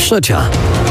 3:00.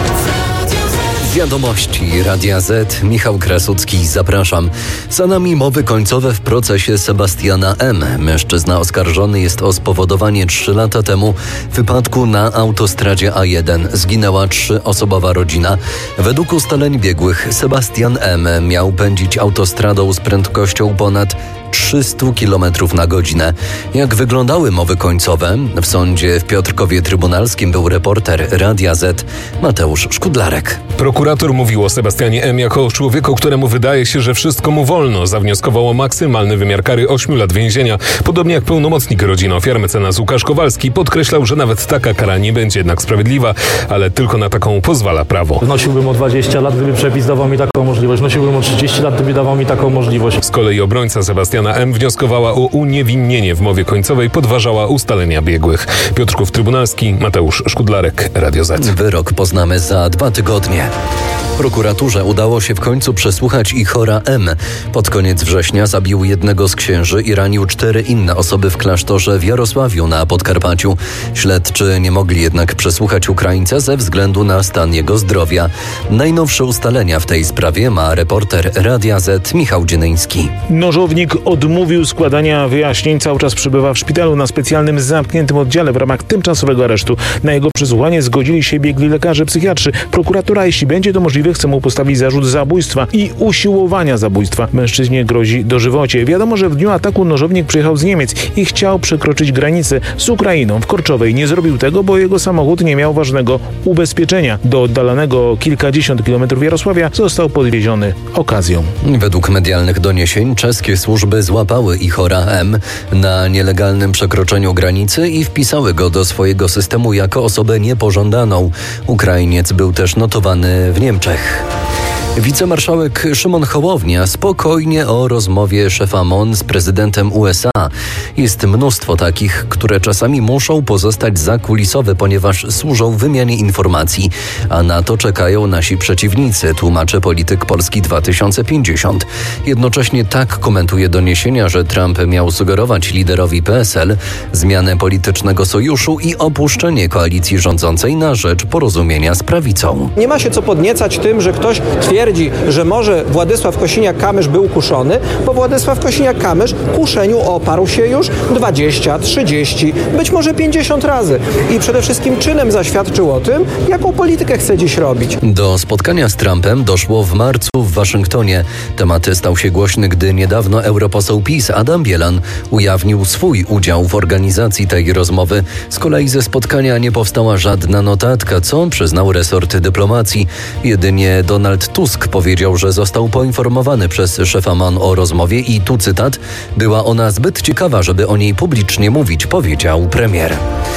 Wiadomości Radia Z. Michał Krasucki, zapraszam. Za nami mowy końcowe w procesie Sebastiana M. Mężczyzna oskarżony jest o spowodowanie 3 lata temu wypadku na autostradzie A1. Zginęła 3-osobowa rodzina. Według ustaleń biegłych Sebastian M. miał pędzić autostradą z prędkością ponad 300 km na godzinę. Jak wyglądały mowy końcowe? W sądzie w Piotrkowie Trybunalskim był reporter Radia Z Mateusz Szkudlarek. Prokurator mówił o Sebastianie M. jako o człowieku, któremu wydaje się, że wszystko mu wolno. Zawnioskował o maksymalny wymiar kary 8 lat więzienia. Podobnie jak pełnomocnik rodziny ofiar mecenas Łukasz Kowalski podkreślał, że nawet taka kara nie będzie jednak sprawiedliwa, ale tylko na taką pozwala prawo. Wnosiłbym o 20 lat, gdyby przepis dawał mi taką możliwość. Wnosiłbym o 30 lat, gdyby dawał mi taką możliwość. Z kolei obrońca Sebastiana M. wnioskowała o uniewinnienie w mowie końcowej, podważała ustalenia biegłych. Piotrków Trybunalski, Mateusz Szkudlarek, Radio Z. Wyrok poznamy za 2 tygodnie. Prokuraturze udało się w końcu przesłuchać Ihora M. Pod koniec września zabił jednego z księży i ranił 4 inne osoby w klasztorze w Jarosławiu na Podkarpaciu. Śledczy nie mogli jednak przesłuchać Ukraińca ze względu na stan jego zdrowia. Najnowsze ustalenia w tej sprawie ma reporter Radia Z Michał Dzienyński. Nożownik odmówił składania wyjaśnień, cały czas przebywa w szpitalu na specjalnym zamkniętym oddziale w ramach tymczasowego aresztu. Na jego przesłuchanie zgodzili się biegli lekarze psychiatrzy. Prokuratura, jeśli będzie to możliwe, chce mu postawić zarzut zabójstwa i usiłowania zabójstwa. Mężczyźnie grozi dożywocie. Wiadomo, że w dniu ataku nożownik przyjechał z Niemiec i chciał przekroczyć granicę z Ukrainą w Korczowej. Nie zrobił tego, bo jego samochód nie miał ważnego ubezpieczenia. Do oddalonego kilkadziesiąt kilometrów Jarosławia został podwieziony okazją. Według medialnych doniesień czeskie służby złapały Ihora M. na nielegalnym przekroczeniu granicy i wpisały go do swojego systemu jako osobę niepożądaną. Ukrainiec był też notowany w Niemczech. Wicemarszałek Szymon Hołownia spokojnie o rozmowie szefa MON z prezydentem USA. Jest mnóstwo takich, które czasami muszą pozostać zakulisowe, ponieważ służą wymianie informacji, a na to czekają nasi przeciwnicy, tłumaczy polityk Polski 2050. Jednocześnie tak komentuje doniesienia, że Trump miał sugerować liderowi PSL zmianę politycznego sojuszu i opuszczenie koalicji rządzącej na rzecz porozumienia z prawicą. Nie ma się co podniecać tym, że ktoś twierdzi, że może Władysław Kosiniak-Kamysz był kuszony, bo Władysław Kosiniak-Kamysz kuszeniu oparł się już 20, 30, być może 50 razy. I przede wszystkim czynem zaświadczył o tym, jaką politykę chce dziś robić. Do spotkania z Trumpem doszło w marcu w Waszyngtonie. Temat stał się głośny, gdy niedawno europoseł PiS Adam Bielan ujawnił swój udział w organizacji tej rozmowy. Z kolei ze spotkania nie powstała żadna notatka, co przyznał resort dyplomacji. Jedynie Donald Tusk powiedział, że został poinformowany przez szefa MON o rozmowie i tu cytat: była ona zbyt ciekawa, żeby o niej publicznie mówić, powiedział premier.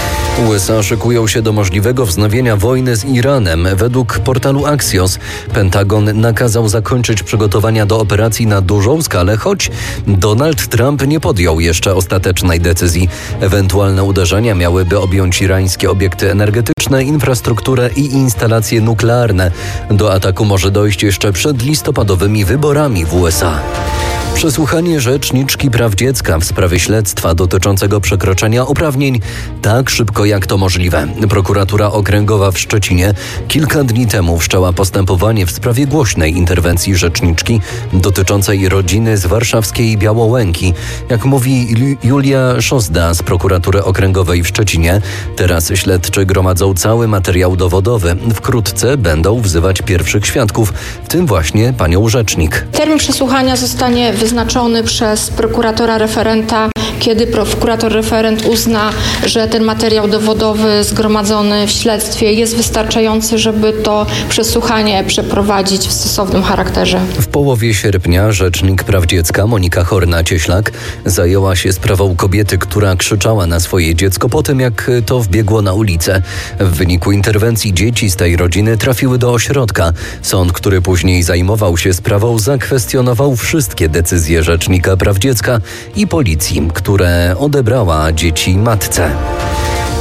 USA szykują się do możliwego wznowienia wojny z Iranem. Według portalu Axios Pentagon nakazał zakończyć przygotowania do operacji na dużą skalę, choć Donald Trump nie podjął jeszcze ostatecznej decyzji. Ewentualne uderzenia miałyby objąć irańskie obiekty energetyczne, infrastrukturę i instalacje nuklearne. Do ataku może dojść jeszcze przed listopadowymi wyborami w USA. Przesłuchanie rzeczniczki praw dziecka w sprawie śledztwa dotyczącego przekroczenia uprawnień tak szybko jak to możliwe. Prokuratura Okręgowa w Szczecinie kilka dni temu wszczęła postępowanie w sprawie głośnej interwencji rzeczniczki dotyczącej rodziny z warszawskiej Białołęki. Jak mówi Julia Szozda z Prokuratury Okręgowej w Szczecinie, teraz śledczy gromadzą cały materiał dowodowy. Wkrótce będą wzywać pierwszych świadków, w tym właśnie panią rzecznik. Termin przesłuchania zostanie wyznaczony przez prokuratora referenta, kiedy prokurator referent uzna, że ten materiał dowodowy zgromadzony w śledztwie jest wystarczający, żeby to przesłuchanie przeprowadzić w stosownym charakterze. W połowie sierpnia rzecznik praw dziecka Monika Horna-Cieślak zajęła się sprawą kobiety, która krzyczała na swoje dziecko po tym, jak to wbiegło na ulicę. W wyniku interwencji dzieci z tej rodziny trafiły do ośrodka. Sąd, który później zajmował się sprawą, zakwestionował wszystkie decyzje rzecznika praw dziecka i policji, które odebrała dzieci matce.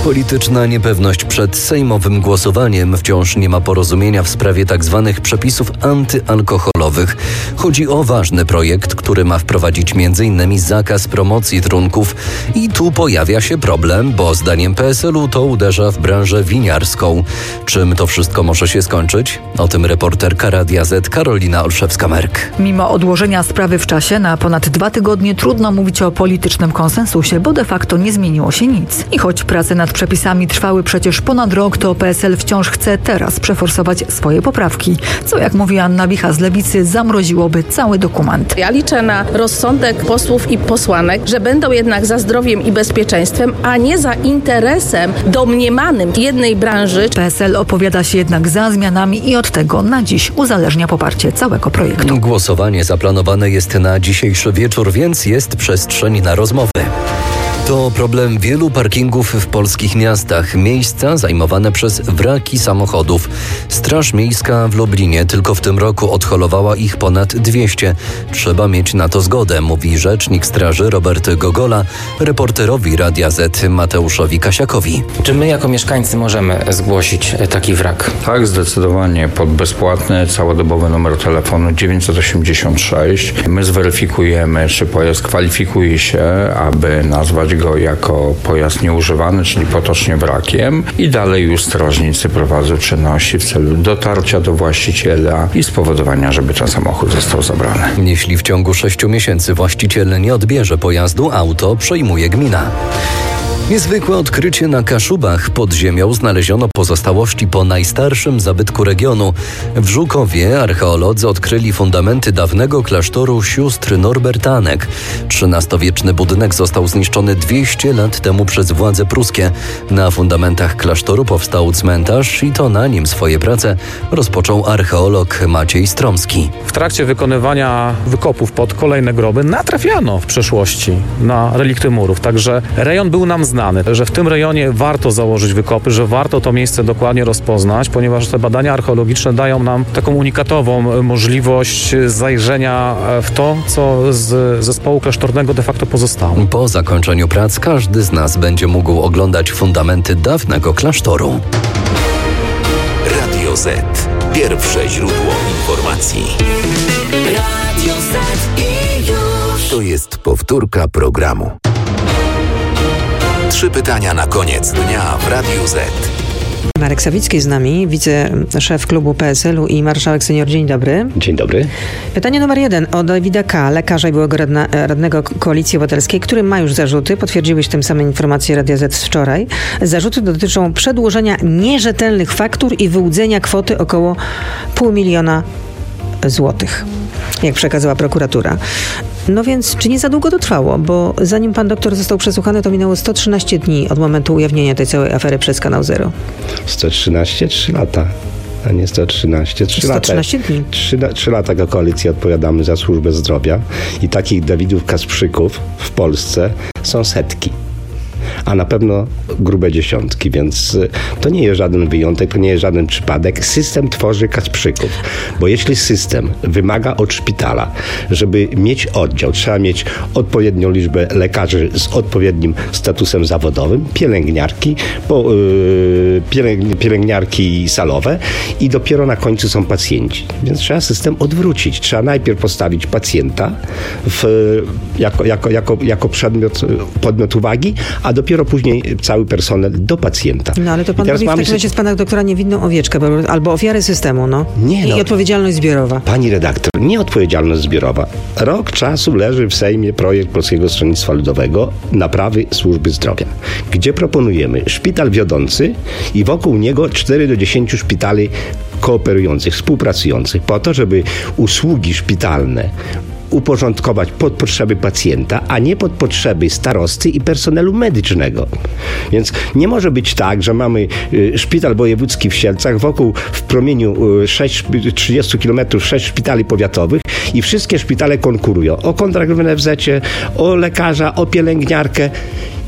Polityczna niepewność przed sejmowym głosowaniem. Wciąż nie ma porozumienia w sprawie tzw. przepisów antyalkoholowych. Chodzi o ważny projekt, który ma wprowadzić m.in. zakaz promocji trunków. I tu pojawia się problem, bo zdaniem PSL-u to uderza w branżę winiarską. Czym to wszystko może się skończyć? O tym reporterka Radia Z Karolina Olszewska-Merk. Mimo odłożenia sprawy w czasie na ponad 2 tygodnie trudno mówić o politycznym konsensusie, bo de facto nie zmieniło się nic. I choć prace nad przepisami trwały przecież ponad rok, to PSL wciąż chce teraz przeforsować swoje poprawki, co jak mówi Anna Wicha z Lewicy zamroziłoby cały dokument. Ja liczę na rozsądek posłów i posłanek, że będą jednak za zdrowiem i bezpieczeństwem, a nie za interesem domniemanym jednej branży. PSL opowiada się jednak za zmianami i od tego na dziś uzależnia poparcie całego projektu. Głosowanie zaplanowane jest na dzisiejszy wieczór, więc jest przestrzeń na rozmowy. To problem wielu parkingów w polskich miastach. Miejsca zajmowane przez wraki samochodów. Straż Miejska w Lublinie tylko w tym roku odholowała ich ponad 200. Trzeba mieć na to zgodę, mówi rzecznik straży Robert Gogola reporterowi Radia Z Mateuszowi Kasiakowi. Czy my jako mieszkańcy możemy zgłosić taki wrak? Tak, zdecydowanie. Pod bezpłatny, całodobowy numer telefonu 986. My zweryfikujemy, czy pojazd kwalifikuje się, aby nazwać go jako pojazd nieużywany, czyli potocznie wrakiem, i dalej już strażnicy prowadzą czynności w celu dotarcia do właściciela i spowodowania, żeby ten samochód został zabrany. Jeśli w ciągu 6 miesięcy właściciel nie odbierze pojazdu, auto przejmuje gmina. Niezwykłe odkrycie na Kaszubach. Pod ziemią znaleziono pozostałości po najstarszym zabytku regionu. W Żukowie archeolodzy odkryli fundamenty dawnego klasztoru sióstr Norbertanek. XIII-wieczny budynek został zniszczony 200 lat temu przez władze pruskie. Na fundamentach klasztoru powstał cmentarz i to na nim swoje prace rozpoczął archeolog Maciej Stromski. W trakcie wykonywania wykopów pod kolejne groby natrafiano w przeszłości na relikty murów, także rejon był nam znany, że w tym rejonie warto założyć wykopy, że warto to miejsce dokładnie rozpoznać, ponieważ te badania archeologiczne dają nam taką unikatową możliwość zajrzenia w to, co z zespołu klasztornego de facto pozostało. Po zakończeniu prac każdy z nas będzie mógł oglądać fundamenty dawnego klasztoru. Radio Z. Pierwsze źródło informacji. Radio Z i już. To jest powtórka programu. 3 pytania na koniec dnia w Radiu Z. Marek Sawicki z nami, wiceszef klubu PSL-u i marszałek senior. Dzień dobry. Dzień dobry. Pytanie numer 1 od Dawida K., lekarza i byłego radnego Koalicji Obywatelskiej, który ma już zarzuty. Potwierdziłeś tym samym informacje Radia Z wczoraj. Zarzuty dotyczą przedłożenia nierzetelnych faktur i wyłudzenia kwoty około 500 000 złotych, jak przekazała prokuratura. No więc, czy nie za długo to trwało? Bo zanim pan doktor został przesłuchany, to minęło 113 dni od momentu ujawnienia tej całej afery przez Kanał Zero. 113? 3 lata. A nie 113. 113 dni. 3 lata jako koalicja odpowiadamy za służbę zdrowia i takich Dawidów Kasprzyków w Polsce są setki. A na pewno grube dziesiątki, więc to nie jest żaden wyjątek, to nie jest żaden przypadek. System tworzy Kasprzyków, bo jeśli system wymaga od szpitala, żeby mieć oddział, trzeba mieć odpowiednią liczbę lekarzy z odpowiednim statusem zawodowym, pielęgniarki salowe i dopiero na końcu są pacjenci. Więc trzeba system odwrócić. Trzeba najpierw postawić pacjenta jako podmiot uwagi, a dopiero później cały personel do pacjenta. No ale to pan robi w takim razie z pana doktora niewinną owieczkę, albo ofiarę systemu, no. Nie, i odpowiedzialność zbiorowa. Pani redaktor, nie odpowiedzialność zbiorowa. Rok czasu leży w Sejmie projekt Polskiego Stronnictwa Ludowego naprawy służby zdrowia, gdzie proponujemy szpital wiodący i wokół niego 4 do 10 szpitali kooperujących, współpracujących po to, żeby usługi szpitalne uporządkować pod potrzeby pacjenta, a nie pod potrzeby starosty i personelu medycznego. Więc nie może być tak, że mamy szpital wojewódzki w Sielcach, wokół w promieniu 30 km 6 szpitali powiatowych i wszystkie szpitale konkurują o kontrakt w NFZ-cie, o lekarza, o pielęgniarkę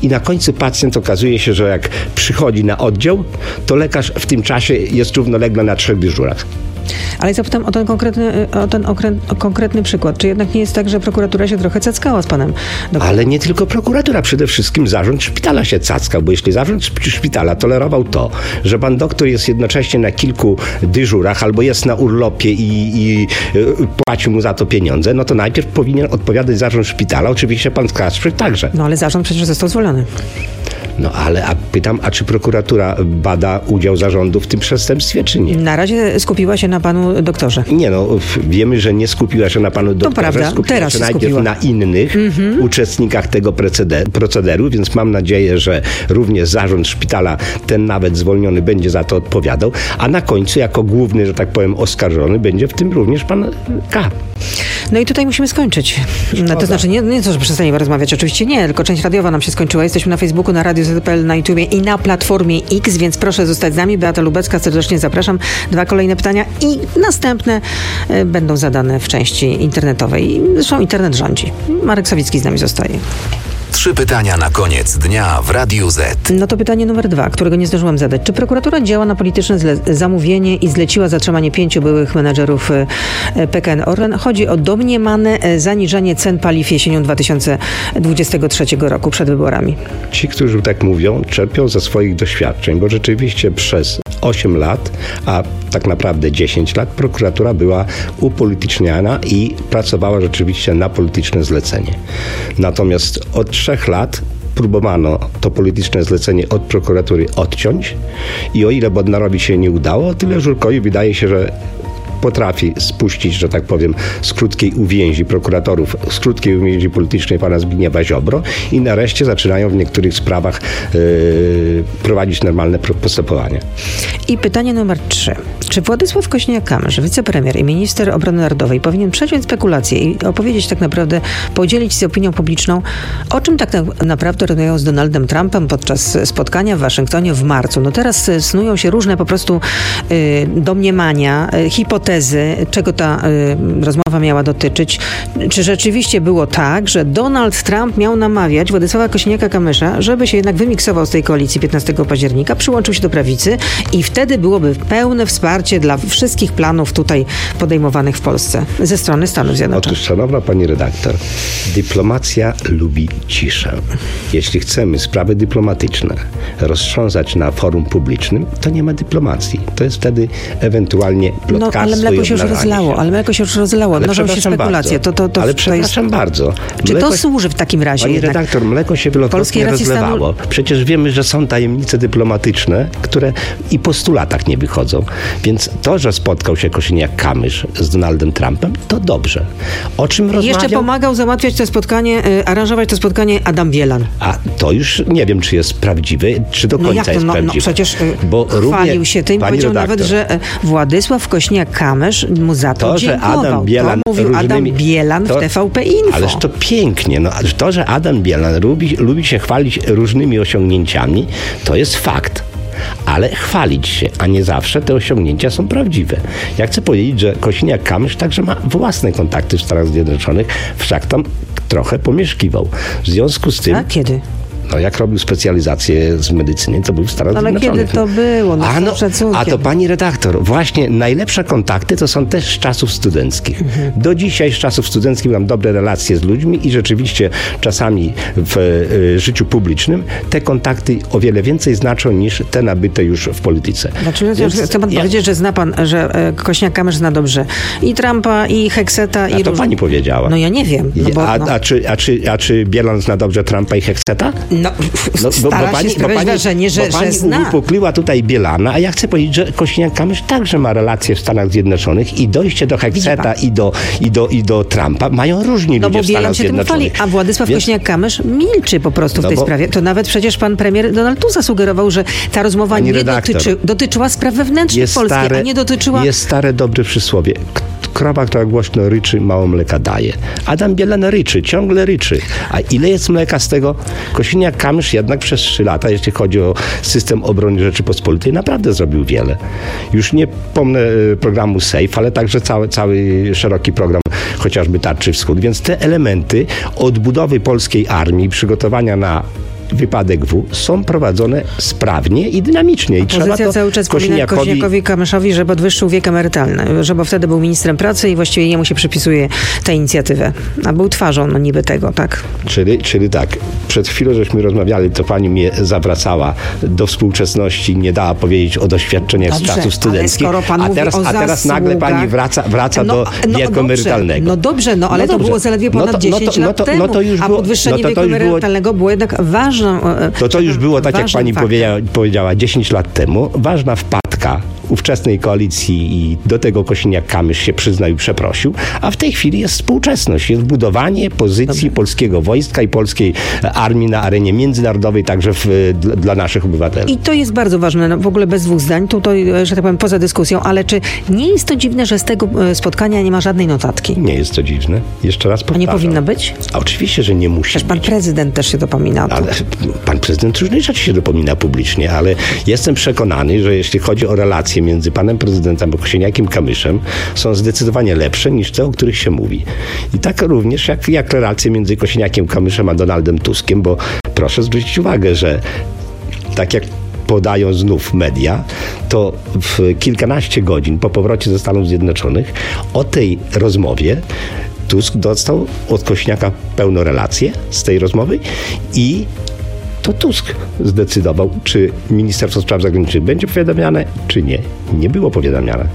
i na końcu pacjent okazuje się, że jak przychodzi na oddział, to lekarz w tym czasie jest równolegle na 3 dyżurach. Ale zapytam o ten konkretny przykład. Czy jednak nie jest tak, że prokuratura się trochę cackała z panem doktorem? Ale nie tylko prokuratura, przede wszystkim zarząd szpitala się cackał, bo jeśli zarząd szpitala tolerował to, że pan doktor jest jednocześnie na kilku dyżurach albo jest na urlopie i płaci mu za to pieniądze, no to najpierw powinien odpowiadać zarząd szpitala, oczywiście pan Kasprzyk także. No ale zarząd przecież został zwolniony. No ale pytam, a czy prokuratura bada udział zarządu w tym przestępstwie, czy nie? Na razie skupiła się na panu doktorze. Nie, no wiemy, że nie skupiła się na panu doktorze. To prawda, skupiła teraz się się najpierw na innych uczestnikach tego procederu, więc mam nadzieję, że również zarząd szpitala, ten nawet zwolniony, będzie za to odpowiadał, a na końcu jako główny, że tak powiem, oskarżony będzie w tym również pan K. No i tutaj musimy skończyć. No, to znaczy nie to, że przestaniemy rozmawiać, oczywiście nie, tylko część radiowa nam się skończyła. Jesteśmy na Facebooku, na Radio ZPL, na YouTubie i na Platformie X, więc proszę zostać z nami. Beata Lubecka, serdecznie zapraszam. 2 kolejne pytania i następne będą zadane w części internetowej. Zresztą internet rządzi. Marek Sawicki z nami zostaje. 3 pytania na koniec dnia w Radiu Z. No to pytanie numer 2, którego nie zdążyłam zadać. Czy prokuratura działa na polityczne zamówienie i zleciła zatrzymanie 5 byłych menedżerów PKN Orlen? Chodzi o domniemane zaniżanie cen paliw jesienią 2023 roku przed wyborami. Ci, którzy tak mówią, czerpią ze swoich doświadczeń, bo rzeczywiście przez 8 lat, a tak naprawdę 10 lat prokuratura była upolityczniana i pracowała rzeczywiście na polityczne zlecenie. Natomiast od 3 lat próbowano to polityczne zlecenie od prokuratury odciąć i o ile Bodnarowi się nie udało, o tyle Żurkowi wydaje się, że potrafi spuścić, że tak powiem, z krótkiej uwięzi prokuratorów, z krótkiej uwięzi politycznej pana Zbigniewa Ziobro i nareszcie zaczynają w niektórych sprawach prowadzić normalne postępowania. I pytanie numer 3. Czy Władysław Kosiniak-Kamysz, wicepremier i minister obrony narodowej, powinien przeciąć spekulacje i opowiedzieć tak naprawdę, podzielić się z opinią publiczną, o czym tak naprawdę rozmawiał z Donaldem Trumpem podczas spotkania w Waszyngtonie w marcu? No teraz snują się różne po prostu domniemania, hipotezy, czego ta rozmowa miała dotyczyć. Czy rzeczywiście było tak, że Donald Trump miał namawiać Władysława Kosiniaka-Kamysza, żeby się jednak wymiksował z tej koalicji 15 października, przyłączył się do prawicy i wtedy byłoby pełne wsparcie dla wszystkich planów tutaj podejmowanych w Polsce ze strony Stanów Zjednoczonych? Otóż, szanowna pani redaktor, dyplomacja lubi ciszę. Jeśli chcemy sprawy dyplomatyczne roztrząsać na forum publicznym, to nie ma dyplomacji. To jest wtedy ewentualnie plotkarstwo. Ale mleko się już rozlało. Mnożą się spekulacje. Ale przepraszam bardzo. Czy to służy w takim razie? Pani redaktor, mleko się wielokrotnie rozlewało. Przecież wiemy, że są tajemnice dyplomatyczne, które i po 100 latach nie wychodzą. Więc to, że spotkał się Kosiniak-Kamysz z Donaldem Trumpem, to dobrze. O czym rozmawiał? Jeszcze pomagał załatwiać to spotkanie, aranżować to spotkanie Adam Bielan. A to już nie wiem, czy jest prawdziwe, czy do końca jest prawdziwe. No przecież chwalił się tym, powiedział redaktor, nawet, że Władysław Kosiniak-Kamysz mu za to dziękował. Że Adam Bielan to mówił Adam Bielan w TVP Info. Ależ to pięknie. No, to, że Adam Bielan lubi się chwalić różnymi osiągnięciami, to jest fakt. Ale chwalić się, a nie zawsze te osiągnięcia są prawdziwe. Ja chcę powiedzieć, że Kosiniak-Kamysz także ma własne kontakty w Stanach Zjednoczonych, wszak tam trochę pomieszkiwał. W związku z tym... A kiedy? No jak robił specjalizację z medycyny, to był w Stanach Zjednoczonych. Ale kiedy to było? A to pani redaktor, właśnie najlepsze kontakty to są też z czasów studenckich. Do dzisiaj z czasów studenckich mam dobre relacje z ludźmi i rzeczywiście czasami w życiu publicznym te kontakty o wiele więcej znaczą niż te nabyte już w polityce. Znaczy, chce pan powiedzieć, że zna pan, że Kosiniak-Kamysz zna dobrze i Trumpa, i Hekseta, i... A to pani powiedziała. No ja nie wiem. A czy Bielan zna dobrze Trumpa i Hekseta? Stara się sprawiać wrażenie, że zna. Uwypukliła tutaj Bielana, a ja chcę powiedzieć, że Kosiniak-Kamysz także ma relacje w Stanach Zjednoczonych i dojście do Hekseta i do Trumpa mają różni ludzie w Stanach Zjednoczonych. A Władysław Kosiniak-Kamysz milczy po prostu w tej sprawie. To nawet przecież pan premier Donald Tusk zasugerował, że ta rozmowa dotyczyła spraw wewnętrznych Polski, a nie dotyczyła... Jest stare, dobre przysłowie. Krowa, która głośno ryczy, mało mleka daje. Adam Bielan ryczy, ciągle ryczy. A ile jest mleka z tego? Kosiniak-Kamysz jednak przez 3 lata, jeśli chodzi o system obrony Rzeczypospolitej, naprawdę zrobił wiele. Już nie pomnę programu SAFE, ale także cały szeroki program chociażby Tarczy Wschód. Więc te elementy odbudowy polskiej armii, przygotowania na wypadek W są prowadzone sprawnie i dynamicznie. I trzeba to cały czas Kosiniakowi Kamyszowi, że podwyższył wiek emerytalny, że bo wtedy był ministrem pracy i właściwie jemu się przypisuje tę inicjatywę. A był twarzą niby tego, tak? Czyli tak, przed chwilą żeśmy rozmawiali, to pani mnie zawracała do współczesności, nie dała powiedzieć o doświadczeniach z czasów studenckich, a teraz nagle pani wraca do wieku emerytalnego. No dobrze, ale to było zaledwie ponad 10 lat temu, a podwyższenie wieku emerytalnego było jednak ważną... To już było, tak jak pani powiedziała, 10 lat temu, ważna wpadka ówczesnej koalicji i do tego Kosiniak-Kamysz się przyznał i przeprosił, a w tej chwili jest współczesność, jest budowanie pozycji polskiego wojska i polskiej armii na arenie międzynarodowej, także dla naszych obywateli. I to jest bardzo ważne, w ogóle bez dwóch zdań, tutaj, że tak powiem, poza dyskusją, ale czy nie jest to dziwne, że z tego spotkania nie ma żadnej notatki? Nie jest to dziwne. Jeszcze raz powtarzam. A nie powinna być? A oczywiście, że nie musi Przecież pan prezydent też się dopomina. Ale pan prezydent różnych rzeczy się dopomina publicznie, ale jestem przekonany, że jeśli chodzi o relacje między panem prezydentem a Kosiniakiem-Kamyszem, są zdecydowanie lepsze niż te, o których się mówi. I tak również jak relacje między Kosiniakiem-Kamyszem a Donaldem Tuskiem, bo proszę zwrócić uwagę, że tak jak podają znów media, to w kilkanaście godzin po powrocie ze Stanów Zjednoczonych o tej rozmowie Tusk dostał od Kosiniaka pełną relację z tej rozmowy i to Tusk zdecydował, czy Ministerstwo Spraw Zagranicznych będzie powiadamiane, czy nie. Nie było powiadamiane.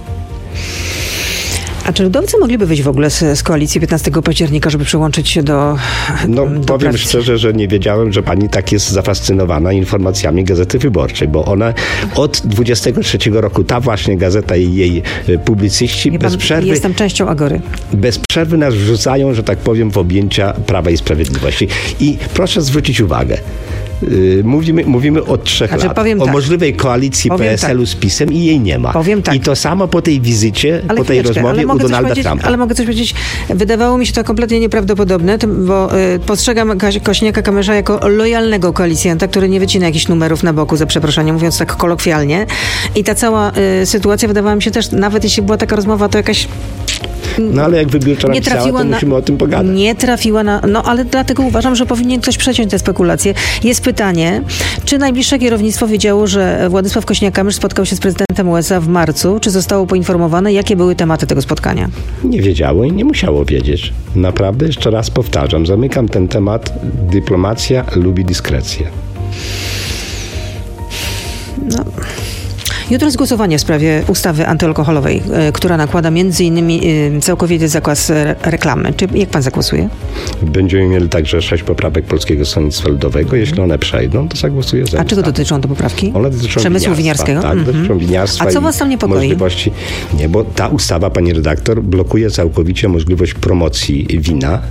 A czy ludowcy mogliby wyjść w ogóle z koalicji 15 października, żeby przyłączyć się do powiem prawicy? szczerze, że nie wiedziałem, że pani tak jest zafascynowana informacjami Gazety Wyborczej, bo ona od 23 roku, ta właśnie gazeta i jej publicyści bez przerwy... Jestem częścią Agory. Bez przerwy nas wrzucają, że tak powiem, w objęcia Prawa i Sprawiedliwości. I proszę zwrócić uwagę, mówimy od 3 lat o możliwej koalicji PSL-u z PiS-em i jej nie ma. I to samo po tej wizycie, po tej rozmowie u Donalda Trumpa. Ale mogę coś powiedzieć, wydawało mi się to kompletnie nieprawdopodobne, bo postrzegam Kosiniaka-Kamysza jako lojalnego koalicjanta, który nie wycina jakichś numerów na boku, za przeproszeniem, mówiąc tak kolokwialnie. I ta cała sytuacja wydawała mi się też, nawet jeśli była taka rozmowa, to jakaś... No ale jak wybiórcza napisała, to musimy o tym pogadać. Nie trafiła na... No ale dlatego uważam, że powinien ktoś przeciąć te spekulacje. Jest pytanie, czy najbliższe kierownictwo wiedziało, że Władysław Kosiniak-Kamysz spotkał się z prezydentem USA w marcu? Czy zostało poinformowane, jakie były tematy tego spotkania? Nie wiedziało i nie musiało wiedzieć. Naprawdę, jeszcze raz powtarzam, zamykam ten temat. Dyplomacja lubi dyskrecję. No... Jutro jest głosowanie w sprawie ustawy antyalkoholowej, która nakłada m.in. całkowity zakaz reklamy. Jak pan zagłosuje? Będziemy mieli także 6 poprawek Polskiego Stronnictwa Ludowego. Jeśli one przejdą, to zagłosuję za. A czego dotyczą te poprawki? One dotyczą przemysłu winiarskiego? Tak, dotyczą winiarstwa. A co was tam niepokoi? Możliwości. Nie, bo ta ustawa, pani redaktor, blokuje całkowicie możliwość promocji wina,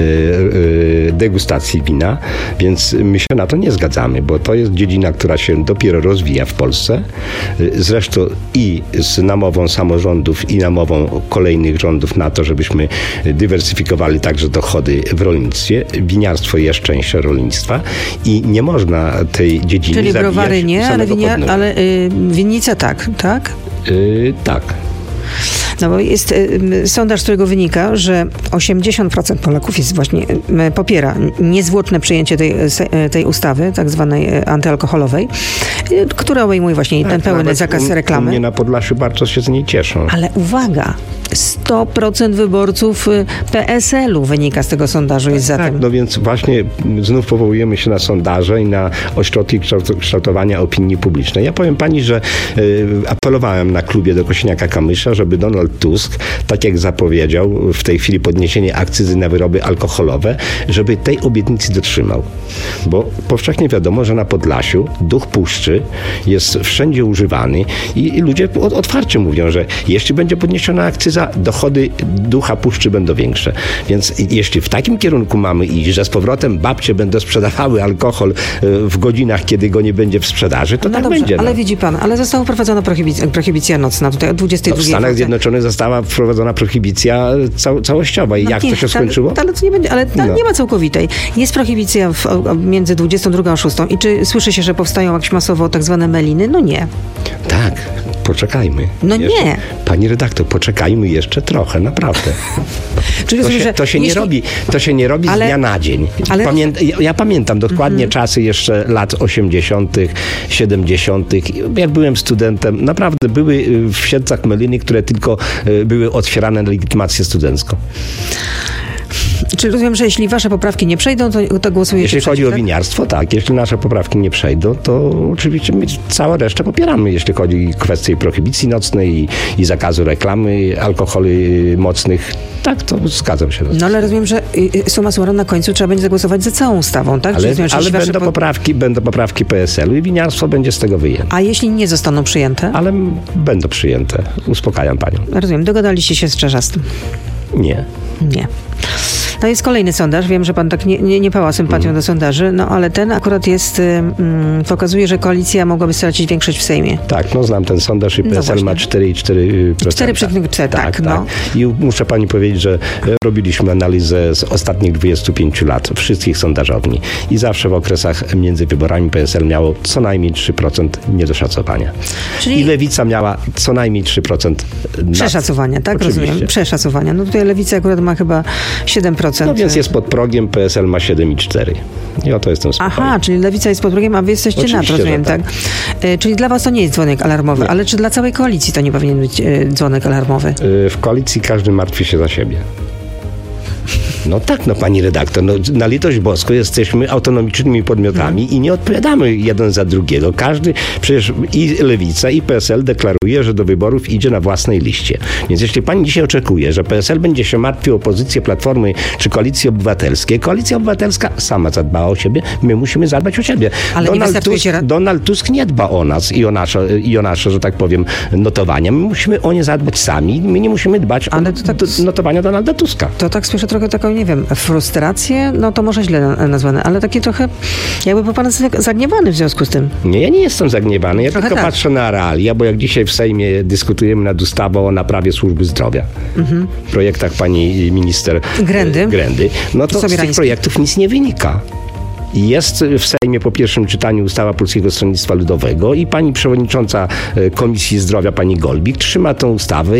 degustacji wina, więc my się na to nie zgadzamy, bo to jest dziedzina, która się dopiero rozwija w Polsce. Zresztą i z namową samorządów i namową kolejnych rządów na to, żebyśmy dywersyfikowali także dochody w rolnictwie. Winiarstwo jest częścią rolnictwa i nie można tej dziedziny zabijać. Czyli browary nie, ale winnica tak? Tak. No bo jest sondaż, z którego wynika, że 80% Polaków jest właśnie popiera niezwłoczne przyjęcie tej ustawy, tak zwanej antyalkoholowej, która obejmuje właśnie ten pełny zakaz reklamy. U mnie na Podlasiu bardzo się z niej cieszą. Ale uwaga, 100% wyborców PSL-u wynika z tego sondażu, jest za tym. Tak, no więc właśnie znów powołujemy się na sondaże i na ośrodki kształtowania opinii publicznej. Ja powiem pani, że apelowałem na klubie do Kosiniaka-Kamysza, żeby Donald Tusk, tak jak zapowiedział w tej chwili podniesienie akcyzy na wyroby alkoholowe, żeby tej obietnicy dotrzymał. Bo powszechnie wiadomo, że na Podlasiu duch puszczy jest wszędzie używany i ludzie otwarcie mówią, że jeśli będzie podniesiona akcyza, dochody ducha puszczy będą większe. Więc jeśli w takim kierunku mamy iść, że z powrotem babcie będą sprzedawały alkohol w godzinach, kiedy go nie będzie w sprzedaży, to tak dobrze, będzie. Ale widzi pan, ale została wprowadzona prohibicja nocna tutaj od 22. W Stanach Zjednoczonych została wprowadzona prohibicja całościowa. I jak to się skończyło? Ale to nie będzie, nie ma całkowitej. Jest prohibicja między 22 a 6. I czy słyszy się, że powstają jakieś masowo tak zwane meliny? No nie. Tak, poczekajmy. No jeszcze. Nie. Pani redaktor, poczekajmy jeszcze trochę, naprawdę. Czyli to się nie robi z dnia na dzień. Ja pamiętam dokładnie czasy jeszcze lat 80., 70., jak byłem studentem, naprawdę były w Siedlcach meliny, które tylko były otwierane na legitymację studencką. Czy rozumiem, że jeśli wasze poprawki nie przejdą, to głosujecie? Jeśli chodzi o winiarstwo, tak. Jeśli nasze poprawki nie przejdą, to oczywiście my całą resztę popieramy. Jeśli chodzi o kwestie prohibicji nocnej i zakazu reklamy alkoholi mocnych, tak, to zgadzam się. No ale rozumiem, że summa summarum na końcu trzeba będzie zagłosować za całą ustawą, tak? Ale będą poprawki PSL-u i winiarstwo będzie z tego wyjęte. A jeśli nie zostaną przyjęte? Ale będą przyjęte. Uspokajam panią. Rozumiem. Dogadaliście się z Czarzastym? Nie. To jest kolejny sondaż. Wiem, że pan tak nie pała sympatią do sondaży, no ale ten akurat pokazuje, że koalicja mogłaby stracić większość w Sejmie. Tak, no znam ten sondaż i PSL ma 4,4%. 4,4%, tak. No. I muszę pani powiedzieć, że robiliśmy analizę z ostatnich 25 lat wszystkich sondażowni i zawsze w okresach między wyborami PSL miało co najmniej 3% niedoszacowania. I Lewica miała co najmniej 3% przeszacowania, tak? Oczywiście. Rozumiem. Przeszacowania. No tutaj Lewica akurat ma chyba 7%. No więc jest pod progiem, PSL ma 7,4%. I o to jestem spokojny. Aha, czyli Lewica jest pod progiem, a wy jesteście oczywiście, nad, rozumiem, tak? Czyli dla was to nie jest dzwonek alarmowy, nie. Ale czy dla całej koalicji to nie powinien być dzwonek alarmowy? W koalicji każdy martwi się za siebie. No tak, no pani redaktor, no, na litość boską jesteśmy autonomicznymi podmiotami i nie odpowiadamy jeden za drugiego. Każdy, przecież i Lewica, i PSL deklaruje, że do wyborów idzie na własnej liście. Więc jeśli pani dzisiaj oczekuje, że PSL będzie się martwił o pozycję Platformy czy Koalicji Obywatelskiej, Koalicja Obywatelska sama zadbała o siebie, my musimy zadbać o siebie. Ale Donald Tusk nie dba o nas i o nasze, że tak powiem, notowania. My musimy o nie zadbać sami. My nie musimy dbać o notowania Donalda Tuska. To tak słyszę trochę taką, nie wiem, frustrację, no to może źle nazwane, ale takie trochę, jakby był pan zagniewany w związku z tym. Nie, ja nie jestem zagniewany, ja trochę tylko patrzę na realia, bo jak dzisiaj w Sejmie dyskutujemy nad ustawą o naprawie służby zdrowia, w projektach pani minister Grendy, no to z tych projektów nic nie wynika. Jest w Sejmie po pierwszym czytaniu ustawa Polskiego Stronnictwa Ludowego i pani przewodnicząca Komisji Zdrowia, pani Golbik, trzyma tą ustawę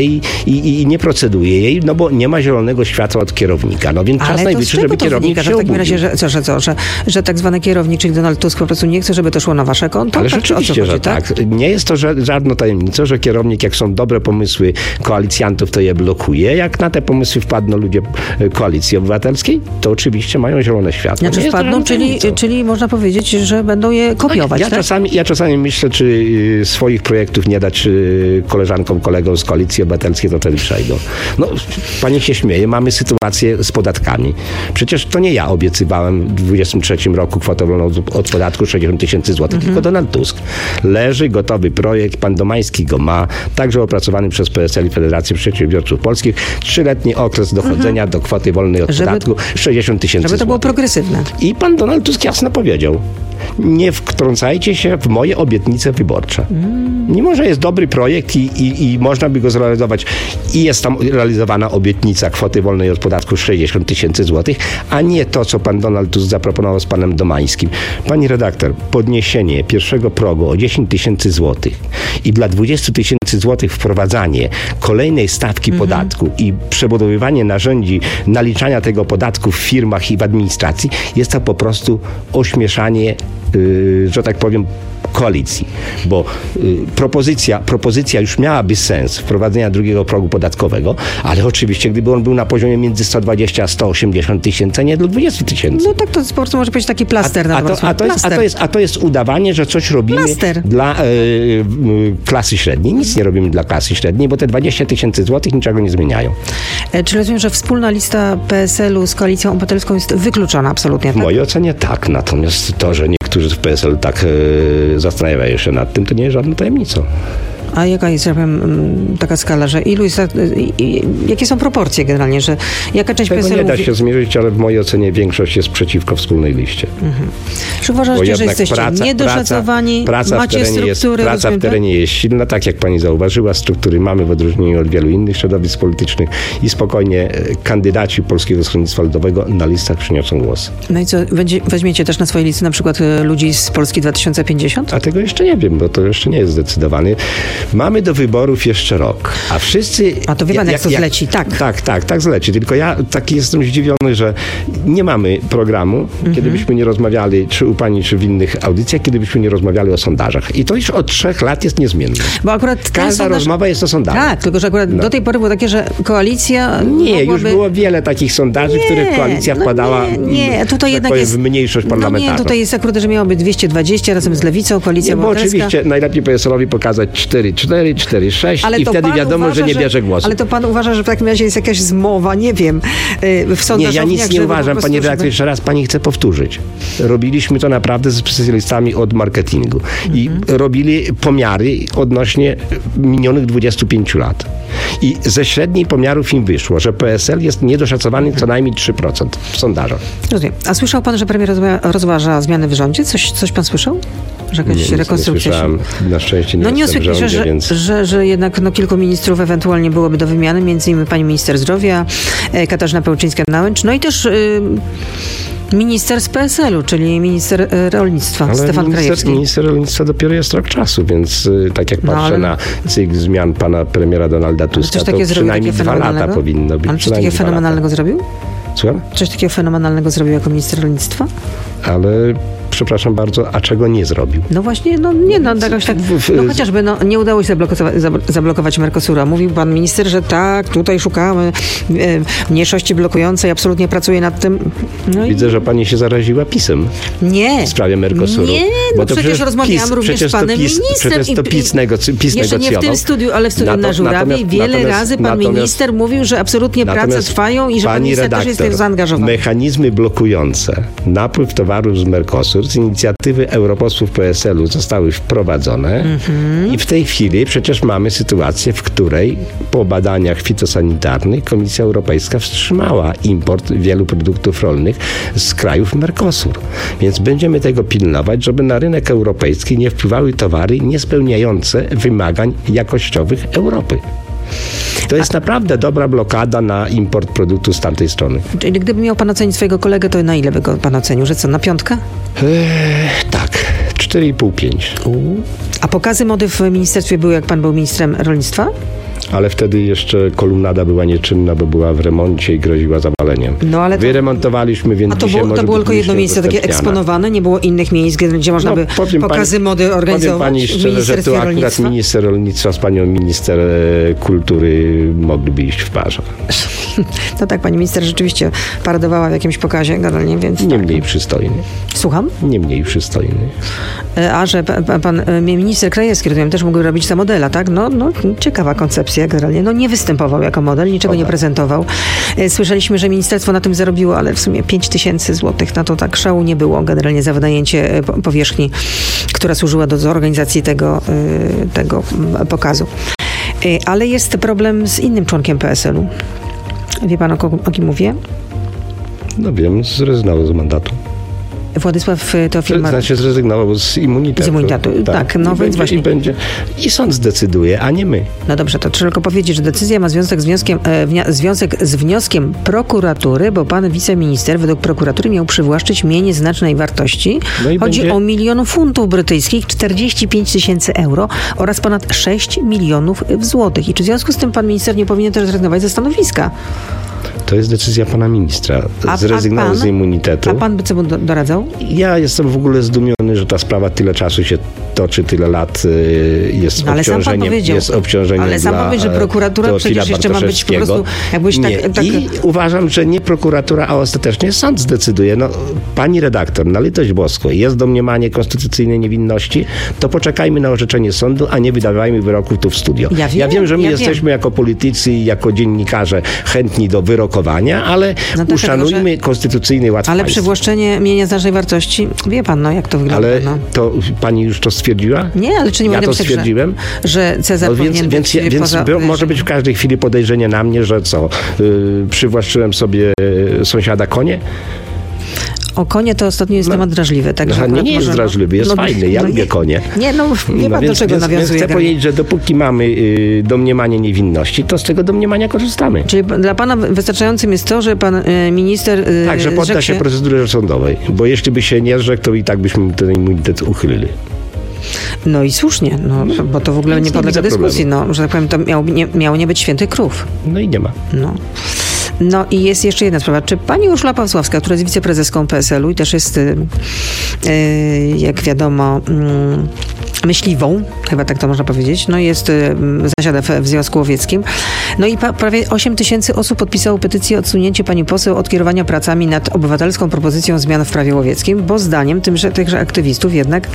i nie proceduje jej, no bo nie ma zielonego światła od kierownika. No więc czas najwyższy, żeby kierownik się obudził. Ale w takim razie, że tak zwany kierownik, czyli Donald Tusk po prostu nie chce, żeby to szło na wasze konto? Ale rzeczywiście, że tak. Nie jest to żadną tajemnicą, że kierownik, jak są dobre pomysły koalicjantów, to je blokuje. Jak na te pomysły wpadną ludzie Koalicji Obywatelskiej, to oczywiście mają zielone światło. Znaczy wpadną, czyli można powiedzieć, że będą je kopiować, Ja czasami myślę, czy swoich projektów nie dać koleżankom, kolegom z Koalicji Obywatelskiej, to wtedy przejdą. No, pani się śmieje, mamy sytuację z podatkami. Przecież to nie ja obiecywałem w 2023 roku kwotę wolną od podatku 60 000 złotych, tylko Donald Tusk. Leży gotowy projekt, pan Domański go ma, także opracowany przez PSL i Federację Przedsiębiorców Polskich. 3-letni okres dochodzenia do kwoty wolnej od podatku 60 000 złotych. Żeby to było progresywne. I pan Donald Tusk jasno powiedział: nie wtrącajcie się w moje obietnice wyborcze. Mimo że jest dobry projekt i można by go zrealizować i jest tam realizowana obietnica kwoty wolnej od podatku 60 000 złotych, a nie to, co pan Donald Tusk zaproponował z panem Domańskim. Pani redaktor, podniesienie pierwszego progu o 10 000 złotych i dla 20 000 złotych wprowadzanie kolejnej stawki podatku i przebudowywanie narzędzi naliczania tego podatku w firmach i w administracji, jest to po prostu ośmieszanie, że tak powiem, koalicji, bo propozycja już miałaby sens wprowadzenia drugiego progu podatkowego, ale oczywiście gdyby on był na poziomie między 120 a 180 tysięcy, a nie do 20 000. No tak, to po prostu może być taki plaster. A to jest udawanie, że coś robimy dla klasy średniej. Nic nie robimy dla klasy średniej, bo te 20 000 złotych niczego nie zmieniają. Czy rozumiem, że wspólna lista PSL-u z Koalicją Obywatelską jest wykluczona absolutnie? W mojej ocenie tak, natomiast to, że niektórzy w PSL tak zastanawiają się nad tym, to nie jest żadną tajemnicą. A jaka jest, ja powiem, taka skala, że jakie są proporcje generalnie, że jaka część PSL-u... nie da się zmierzyć, ale w mojej ocenie większość jest przeciwko wspólnej liście. Czy uważacie, że jesteście niedoszacowani, macie struktury... Praca w terenie jest silna, tak jak pani zauważyła, struktury mamy w odróżnieniu od wielu innych środowisk politycznych i spokojnie kandydaci Polskiego Stronnictwa Ludowego na listach przyniosą głos. No i co, weźmiecie też na swojej listy na przykład ludzi z Polski 2050? A tego jeszcze nie wiem, bo to jeszcze nie jest zdecydowane. Mamy do wyborów jeszcze rok, a wszyscy... A to wie pan, jak to zleci, tak. Tak zleci. Tylko ja taki jestem zdziwiony, że nie mamy programu, kiedy byśmy nie rozmawiali, czy u pani, czy w innych audycjach, kiedy byśmy nie rozmawiali o sondażach. I to już od 3 lat jest niezmienne. Bo akurat każda rozmowa jest o sondażach. Tak, tylko że akurat do tej pory było takie, że koalicja już było wiele takich sondaży, w których koalicja wkładała tutaj jednak w mniejszość parlamentarną. Tutaj jest akurat, że miało być 220 razem z Lewicą, Koalicja Obywatelska. Bo oczywiście najlepiej PSL-owi pokazać 4-4, 4-6 i wtedy wiadomo, że nie bierze głosu. Ale to pan uważa, że w takim razie jest jakaś zmowa, nie wiem, w sondażowniach. Nie, ja nic nie uważam, panie redaktor, jeszcze raz pani chcę powtórzyć. Robiliśmy to naprawdę z specjalistami od marketingu i robili pomiary odnośnie minionych 25 lat. I ze średniej pomiarów im wyszło, że PSL jest niedoszacowany co najmniej 3% w sondażach. Rozumiem. A słyszał pan, że premier rozważa zmiany w rządzie? Coś pan słyszał? Że jakaś rekonstrukcja? Nie słyszałem. Na szczęście nie jestem w rządzie, więc... że jednak kilku ministrów ewentualnie byłoby do wymiany, między innymi pani minister zdrowia, Katarzyna Pełczyńska-Nałęcz, no i też... minister z PSL-u, czyli minister rolnictwa, Stefan Krajewski. Minister rolnictwa dopiero jest rok czasu, więc tak jak patrzę na cykl zmian pana premiera Donalda Tuska, to przynajmniej 2 lata powinno być. Ale coś takiego fenomenalnego zrobił? Słucham? Coś takiego fenomenalnego zrobił jako minister rolnictwa? Ale... Przepraszam bardzo, a czego nie zrobił? No właśnie, chociażby nie udało się zablokować Mercosura. Mówił pan minister, że tak, tutaj szukamy mniejszości blokującej, absolutnie pracuje nad tym. Widzę, że pani się zaraziła PiS-em. Nie. W sprawie Mercosuru. Nie, bo przecież rozmawiałam również z panem ministrem. Przecież to PiS negocjował. Jeszcze nie w tym studiu, ale w studiu na Żurawie wiele razy pan minister mówił, że absolutnie prace trwają i że pan minister też jest w tym zaangażowany. Mechanizmy blokujące napływ towarów z Mercosur z inicjatywy europosłów PSL-u zostały wprowadzone i w tej chwili przecież mamy sytuację, w której po badaniach fitosanitarnych Komisja Europejska wstrzymała import wielu produktów rolnych z krajów Mercosur. Więc będziemy tego pilnować, żeby na rynek europejski nie wpływały towary niespełniające wymagań jakościowych Europy. To jest naprawdę dobra blokada na import produktu z tamtej strony. Czyli gdyby miał pan ocenić swojego kolegę, to na ile by go pan ocenił? Że co, na 5? Tak, 4,5-5. A pokazy mody w ministerstwie były, jak pan był ministrem rolnictwa? Ale wtedy jeszcze kolumnada była nieczynna, bo była w remoncie i groziła zawaleniem. Wyremontowaliśmy, więc to było tylko jedno miejsce takie eksponowane? Nie było innych miejsc, gdzie można by pokazy mody organizować? Powiem pani szczerze, że tu akurat minister rolnictwa z panią minister kultury mogliby iść w parze. No tak, pani minister rzeczywiście paradowała w jakimś pokazie generalnie, więc... Nie mniej przystojny. Słucham? Nie mniej przystojny. A że pan minister Krajewski, rozumiem, też mógł robić za modela, tak? No, ciekawa koncepcja generalnie. Nie występował jako model, niczego nie prezentował. Słyszeliśmy, że ministerstwo na tym zarobiło, ale w sumie 5000 złotych na to tak szału nie było generalnie za wynajęcie powierzchni, która służyła do organizacji tego pokazu. Ale jest problem z innym członkiem PSL-u. Wie pan, o kim mówię? No wiem, zrezygnował z mandatu. Władysław Teofil Znaczy zrezygnował z immunitetu. Z immunitetu, tak. No więc właśnie. I sąd zdecyduje, a nie my. No dobrze, to trzeba tylko powiedzieć, że decyzja ma związek z wnioskiem prokuratury, bo pan wiceminister według prokuratury miał przywłaszczyć mienie znacznej wartości. Chodzi o 1 000 000 funtów brytyjskich, 45 000 euro oraz ponad 6 milionów złotych. I czy w związku z tym pan minister nie powinien też zrezygnować ze stanowiska? To jest decyzja pana ministra. Zrezygnował z immunitetu. A pan by co mu doradzał? Ja jestem w ogóle zdumiony, że ta sprawa tyle czasu się toczy, tyle lat jest obciążeniem. Ale sam pan powiedział, że prokuratura przecież jeszcze ma być po prostu jakbyś tak... I uważam, że nie prokuratura, a ostatecznie sąd zdecyduje. Pani redaktor, na litość boską, jest domniemanie konstytucyjnej niewinności, to poczekajmy na orzeczenie sądu, a nie wydawajmy wyroków tu w studio. Ja wiem, że my jesteśmy jako politycy i jako dziennikarze chętni do wyrokowania, ale uszanujmy konstytucyjny ład państwa. Ale przywłaszczenie mienia znacznej wartości, wie pan, jak to wygląda. Ale to pani już to stwierdziła? Nie, ale czy nie mogę stwierdziłem? Że Cezar powinien być poza... może być w każdej chwili podejrzenie na mnie, że przywłaszczyłem sobie sąsiada konie? O konie to ostatnio jest temat drażliwy. Także nie jest drażliwy, jest fajny. Ja lubię konie. Nie pan do czego nawiązuje. Chcę powiedzieć, że dopóki mamy domniemanie niewinności, to z tego domniemania korzystamy. Czyli dla pana wystarczającym jest to, że pan minister... Tak, że podda się procedurze sądowej. Bo jeśli by się nie zrzekł, to i tak byśmy ten immunitet uchylili. No i słusznie, bo to w ogóle nie podlega dyskusji. Że tak powiem, to miało nie być świętych krów. No i nie ma. No i jest jeszcze jedna sprawa. Czy pani Urszula Pasławska, która jest wiceprezeską PSL-u i też jest, jak wiadomo, myśliwą, chyba tak to można powiedzieć, zasiada w Związku Łowieckim. No i prawie 8 000 osób podpisało petycję o odsunięcie pani poseł od kierowania pracami nad obywatelską propozycją zmian w prawie łowieckim, bo zdaniem tychże aktywistów jednak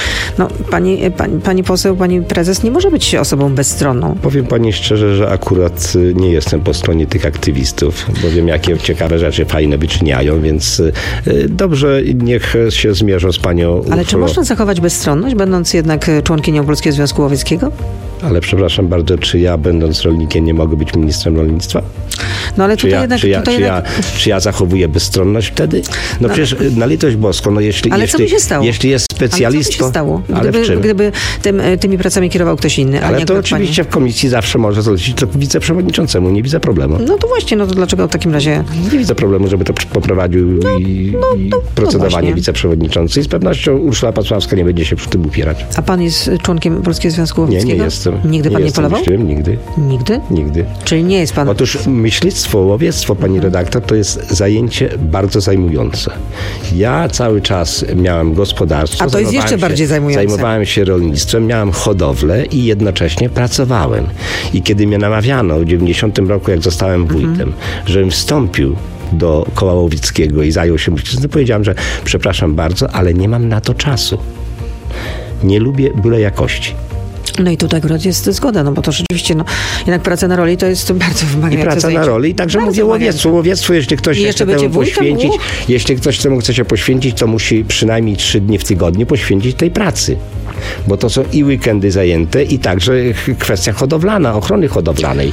pani poseł, pani prezes nie może być osobą bezstronną. Powiem pani szczerze, że akurat nie jestem po stronie tych aktywistów, bo wiem, jakie ciekawe rzeczy fajne wyczyniają, więc dobrze, niech się zmierzą z panią Ale czy można zachować bezstronność, będąc jednak członkinią Polskiego Związku Łowieckiego? Ale przepraszam bardzo, czy ja, będąc rolnikiem, nie mogę być ministrem rolnictwa? No ale tutaj czy ja zachowuję bezstronność wtedy? Przecież na litość boską, co by się stało? Jeśli jest specjalistą... Ale co by się stało? Gdyby tymi pracami kierował ktoś inny, ale to oczywiście w komisji zawsze może zlecić to wiceprzewodniczącemu, nie widzę problemu. No to właśnie, to dlaczego w takim razie... Nie widzę problemu, żeby to poprowadził procedowanie wiceprzewodniczący i z pewnością Urszula Pasławska nie będzie się przy tym upierać. A pan jest członkiem Polskiego Związku Łowieckiego? Nie jestem. Nigdy pan nie polował? Nigdy. Nigdy? Nigdy. Czyli nie jest pan... Otóż myślistwo, łowiectwo, pani redaktor, to jest zajęcie bardzo zajmujące. Ja cały czas miałem gospodarstwo. A to jest jeszcze bardziej zajmujące. Zajmowałem się rolnictwem, miałem hodowlę i jednocześnie pracowałem. I kiedy mnie namawiano w 90 roku, jak zostałem wójtem, żebym wstąpił do koła łowieckiego i zajął się myślistwem, powiedziałem, że przepraszam bardzo, ale nie mam na to czasu. Nie lubię byle jakości. No i tutaj akurat jest zgoda, bo to rzeczywiście, jednak praca na roli to jest bardzo wymagające. I praca na roli, także mówię łowiectwo, jeśli ktoś się chce temu poświęcić, jeśli ktoś temu chce się poświęcić, to musi przynajmniej 3 dni w tygodniu poświęcić tej pracy. Bo to są i weekendy zajęte, i także kwestia hodowlana, ochrony hodowlanej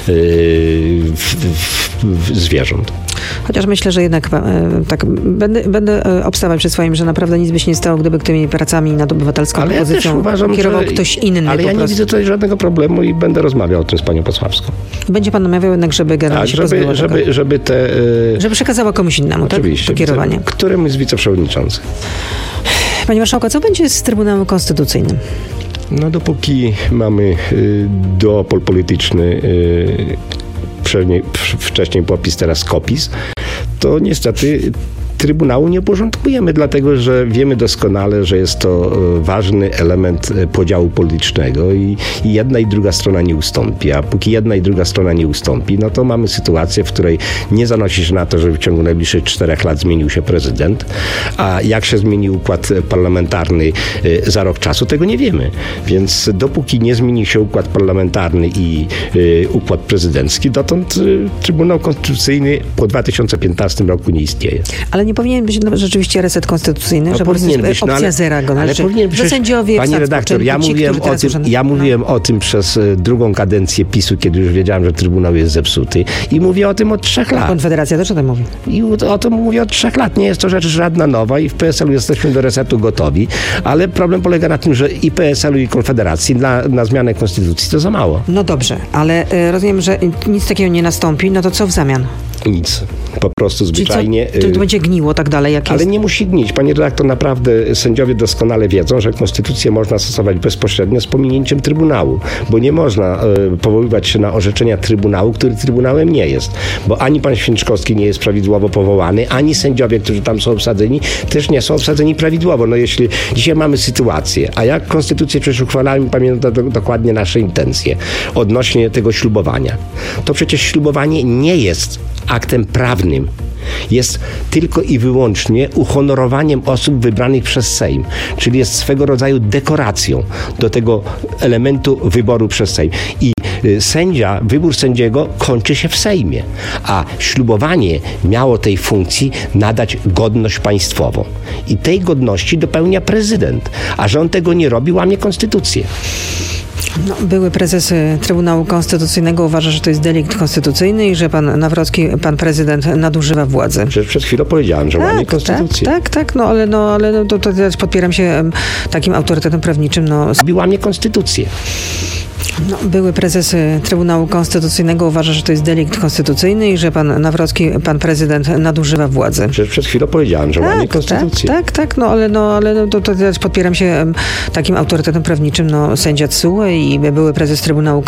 zwierząt. Chociaż myślę, że jednak będę obstawać przy swoim, że naprawdę nic by się nie stało, gdyby tymi pracami nad obywatelską propozycją kierował ktoś inny. Ale ja nie widzę tutaj żadnego problemu i będę rozmawiał o tym z panią Pasławską. Będzie pan namawiał jednak, żeby generalnie się pozbyła żeby przekazała komuś innemu, oczywiście, to kierowanie. Któremuś z wiceprzewodniczących. Panie marszałku, co będzie z Trybunałem Konstytucyjnym? Dopóki mamy duopol polityczny, wcześniej PO-PiS, teraz KO-PiS, to niestety Trybunału nie uporządkujemy, dlatego że wiemy doskonale, że jest to ważny element podziału politycznego i jedna i druga strona nie ustąpi. A póki jedna i druga strona nie ustąpi, to mamy sytuację, w której nie zanosi się na to, żeby w ciągu najbliższych 4 lat zmienił się prezydent, a jak się zmieni układ parlamentarny za rok czasu, tego nie wiemy. Więc dopóki nie zmieni się układ parlamentarny i układ prezydencki, dotąd Trybunał Konstytucyjny po 2015 roku nie istnieje. Ale nie powinien być rzeczywiście reset konstytucyjny, że po prostu jest opcja zera go. Ale powinien być. Sędziowie, pani redaktor, ja mówiłem o tym przez drugą kadencję PiS-u, kiedy już wiedziałem, że Trybunał jest zepsuty, i mówię o tym od 3 lat. Konfederacja też o tym mówi. I o tym mówię od 3 lat. Nie jest to rzecz żadna nowa i w PSL-u jesteśmy do resetu gotowi, ale problem polega na tym, że i PSL-u, i Konfederacji na zmianę konstytucji to za mało. No dobrze, ale rozumiem, że nic takiego nie nastąpi, to co w zamian? Nic. Po prostu zwyczajnie... To będzie gniło tak dalej, jak ale jest? Nie musi gnić. Panie redaktor, naprawdę sędziowie doskonale wiedzą, że konstytucję można stosować bezpośrednio z pominięciem Trybunału, bo nie można powoływać się na orzeczenia Trybunału, który Trybunałem nie jest. Bo ani pan Święczkowski nie jest prawidłowo powołany, ani sędziowie, którzy tam są obsadzeni, też nie są obsadzeni prawidłowo. Jeśli dzisiaj mamy sytuację, a jak konstytucję przecież uchwalamy, pamięta dokładnie nasze intencje odnośnie tego ślubowania, to przecież ślubowanie nie jest aktem prawnym. Jest tylko i wyłącznie uhonorowaniem osób wybranych przez Sejm, czyli jest swego rodzaju dekoracją do tego elementu wyboru przez Sejm. I wybór sędziego kończy się w Sejmie, a ślubowanie miało tej funkcji nadać godność państwową. I tej godności dopełnia prezydent, a że on tego nie robi, łamie konstytucję. Były prezes Trybunału Konstytucyjnego uważa, że to jest delikt konstytucyjny i że pan Nawrocki, pan prezydent nadużywa władzy. Przed chwilą powiedziałem, że łamie konstytucję. Tak, ale to podpieram się takim autorytetem prawniczym. Łamie konstytucję. No, były prezes Trybunału Konstytucyjnego uważa, że to jest delikt konstytucyjny i że pan Nawrocki, pan prezydent nadużywa władzy. Przecież przed chwilą powiedziałem, że łamie konstytucję. Tak, ale to podpieram się takim autorytetem prawniczym, sędzia TSUE i były prezes Trybunału